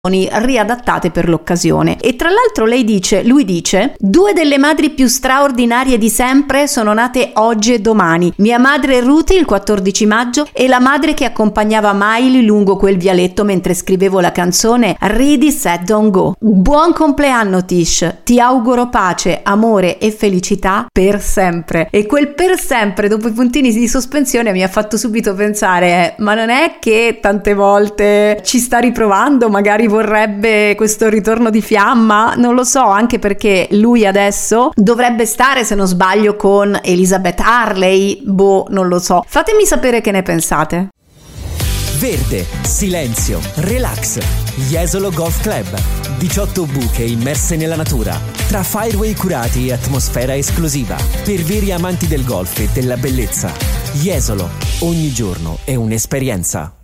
riadattate per l'occasione. E tra l'altro lui dice: due delle madri più straordinarie di sempre sono nate oggi e domani, mia madre Ruthie il 14 maggio e la madre che accompagnava Miley lungo quel vialetto mentre scrivevo la canzone Ready Set Don't Go. Buon compleanno Tish, ti auguro pace, amore e felicità per sempre. E quel per sempre dopo i puntini di sospensione mi ha fatto subito pensare: ma non è che tante volte ci sta riprovando, magari vorrebbe questo ritorno di fiamma? Non lo so, anche perché lui adesso dovrebbe stare, se non sbaglio, con Elizabeth Hurley, non lo so. Fatemi sapere che ne pensate. Verde, silenzio, relax. Jesolo Golf Club. 18 buche immerse nella natura, tra fireway curati e atmosfera esclusiva. Per veri amanti del golf e della bellezza. Jesolo, ogni giorno è un'esperienza.